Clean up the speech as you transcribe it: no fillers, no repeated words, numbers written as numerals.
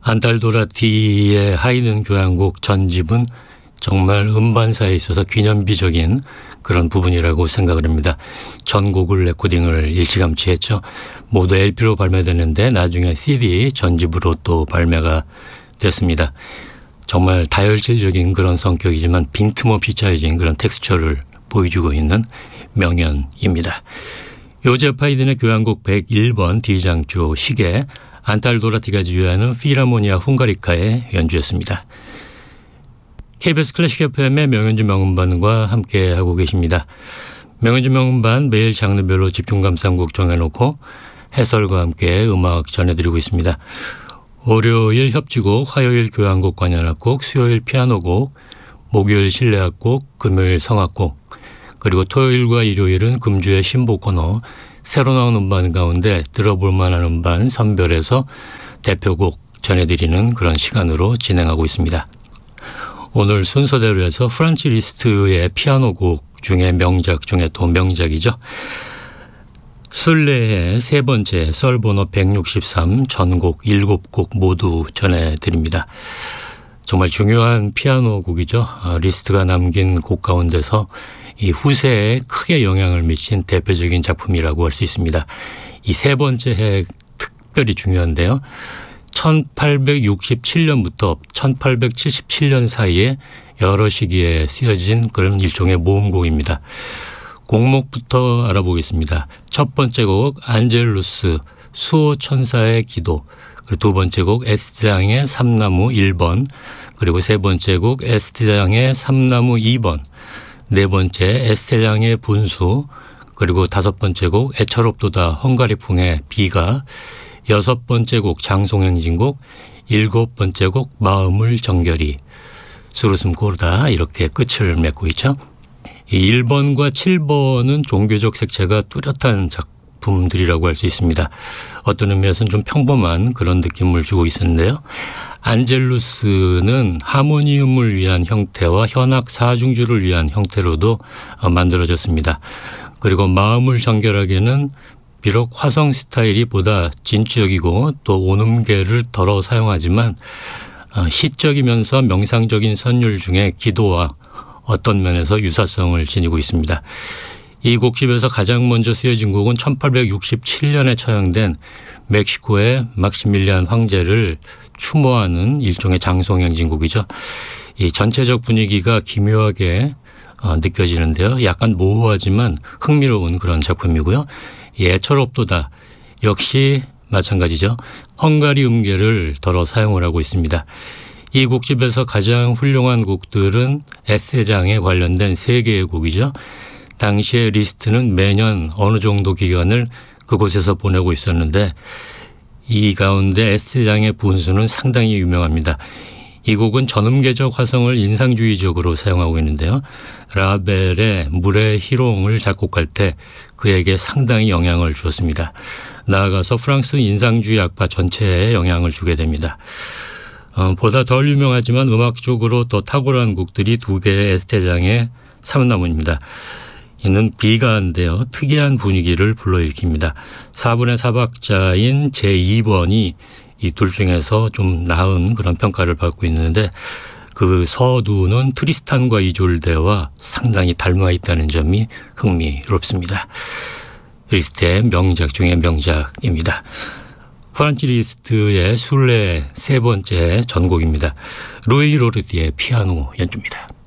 안탈도라티의 하이든 교향곡 전집은 정말 음반사에 있어서 기념비적인 그런 부분이라고 생각을 합니다. 전곡을 레코딩을 일찌감치 했죠. 모두 LP로 발매됐는데 나중에 CD 전집으로 또 발매가 됐습니다. 정말 다혈질적인 그런 성격이지만 빈틈없이 짜여진 그런 텍스처를 보여주고 있는 명연입니다. 요제프 하이든의 교향곡 101번 D장조 시계 안탈도라티가 지휘하는 필하모니아 헝가리카의 연주였습니다. KBS 클래식 FM의 명연주 명음반과 함께하고 계십니다. 명연주 명음반 매일 장르별로 집중 감상곡 정해놓고 해설과 함께 음악 전해드리고 있습니다. 월요일 협주곡, 화요일 교향곡 관현악곡, 수요일 피아노곡, 목요일 실내악곡, 금요일 성악곡, 그리고 토요일과 일요일은 금주의 신보 코너, 새로 나온 음반 가운데 들어볼 만한 음반 선별해서 대표곡 전해드리는 그런 시간으로 진행하고 있습니다. 오늘 순서대로 해서 프란츠 리스트의 피아노곡 중에 명작 중에 또 명작이죠. 순례의 세 번째 썰번호 163 전곡 7곡 모두 전해드립니다. 정말 중요한 피아노 곡이죠. 리스트가 남긴 곡 가운데서 이 후세에 크게 영향을 미친 대표적인 작품이라고 할 수 있습니다. 이 세 번째 해 특별히 중요한데요. 1867년부터 1877년 사이에 여러 시기에 쓰여진 그런 일종의 모음곡입니다. 곡목부터 알아보겠습니다. 첫 번째 곡 안젤루스 수호천사의 기도, 그리고 두 번째 곡 에스트장의 삼나무 1번, 그리고 세 번째 곡 에스트장의 삼나무 2번, 네 번째 에스테장의 분수, 그리고 다섯 번째 곡 애처롭도다 헝가리풍의 비가, 여섯 번째 곡 장송행진곡, 일곱 번째 곡 마음을 정결히, 수르슴 고르다 이렇게 끝을 맺고 있죠. 이 1번과 7번은 종교적 색채가 뚜렷한 작품들이라고 할 수 있습니다. 어떤 의미에서는 좀 평범한 그런 느낌을 주고 있었는데요. 안젤루스는 하모니움을 위한 형태와 현악 사중주를 위한 형태로도 만들어졌습니다. 그리고 마음을 정결하게는 비록 화성 스타일이 보다 진취적이고 또 온음계를 덜어 사용하지만 시적이면서 명상적인 선율 중에 기도와 어떤 면에서 유사성을 지니고 있습니다. 이 곡집에서 가장 먼저 쓰여진 곡은 1867년에 처형된 멕시코의 막시밀리안 황제를 추모하는 일종의 장송행진곡이죠. 이 전체적 분위기가 기묘하게 느껴지는데요. 약간 모호하지만 흥미로운 그런 작품이고요. 이 애처롭도다 역시 마찬가지죠. 헝가리 음계를 덜어 사용을 하고 있습니다. 이 곡집에서 가장 훌륭한 곡들은 에세장에 관련된 3개의 곡이죠. 당시에 리스트는 매년 어느 정도 기간을 그곳에서 보내고 있었는데 이 가운데 에세장의 분수는 상당히 유명합니다. 이 곡은 전음계적 화성을 인상주의적으로 사용하고 있는데요. 라벨의 물의 희롱을 작곡할 때 그에게 상당히 영향을 주었습니다. 나아가서 프랑스 인상주의 악파 전체에 영향을 주게 됩니다. 보다 덜 유명하지만 음악적으로 더 탁월한 곡들이 2개의 에스테장의 삼나무입니다. 이는 비가인데요. 특이한 분위기를 불러일으킵니다. 4분의 4박자인 제2번이 이 둘 중에서 좀 나은 그런 평가를 받고 있는데 그 서두는 트리스탄과 이졸데와 상당히 닮아 있다는 점이 흥미롭습니다. 리스트의 명작 중의 명작입니다. 프란츠 리스트의 순례 세 번째 전곡입니다. 루이 로르디의 피아노 연주입니다.